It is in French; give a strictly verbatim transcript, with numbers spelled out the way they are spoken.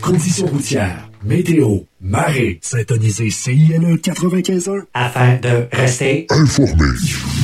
conditions routières, météo, marée. Syntonisez C I L E quatre-vingt-quinze point un afin de rester informé.